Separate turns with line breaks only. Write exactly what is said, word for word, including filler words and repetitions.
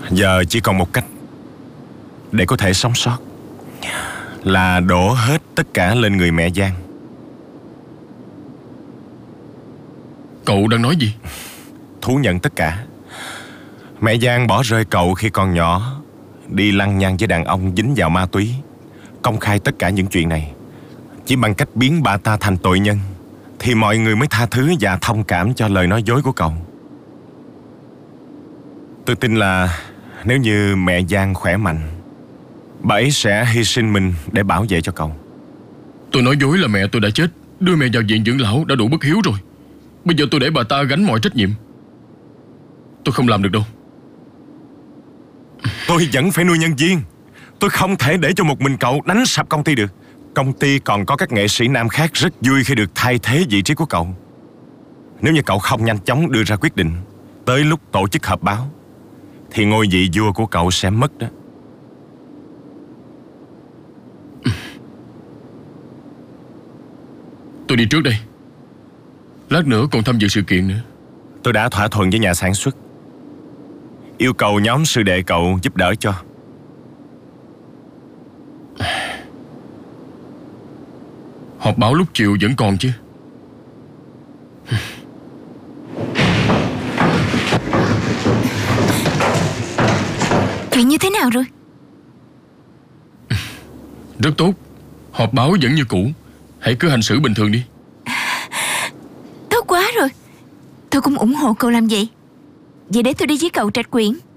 Giờ chỉ còn một cách để có thể sống sót, là đổ hết tất cả lên người mẹ Giang.
Cậu đang nói gì?
Thú nhận tất cả. Mẹ Giang bỏ rơi cậu khi còn nhỏ, đi lăng nhăng với đàn ông dính vào ma túy. Công khai tất cả những chuyện này. Chỉ bằng cách biến bà ta thành tội nhân thì mọi người mới tha thứ và thông cảm cho lời nói dối của cậu. Tôi tin là nếu như mẹ Giang khỏe mạnh, bà ấy sẽ hy sinh mình để bảo vệ cho cậu.
Tôi nói dối là mẹ tôi đã chết, đưa mẹ vào viện dưỡng lão đã đủ bất hiếu rồi. Bây giờ tôi để bà ta gánh mọi trách nhiệm. Tôi không làm được đâu.
Tôi vẫn phải nuôi nhân viên. Tôi không thể để cho một mình cậu đánh sập công ty được. Công ty còn có các nghệ sĩ nam khác rất vui khi được thay thế vị trí của cậu. Nếu như cậu không nhanh chóng đưa ra quyết định, tới lúc tổ chức họp báo, thì ngôi vị vua của cậu sẽ mất đó.
Tôi đi trước đây. Lát nữa còn tham dự sự kiện nữa.
Tôi đã thỏa thuận với nhà sản xuất, yêu cầu nhóm sư đệ cậu giúp đỡ cho.
Họp báo lúc chiều vẫn còn chứ?
Chuyện như thế nào rồi?
Rất tốt. Họp báo vẫn như cũ. Hãy cứ hành xử bình thường đi.
Tốt quá rồi. Tôi cũng ủng hộ cậu làm vậy. Vậy để tôi đi với cậu Trạch Quyển.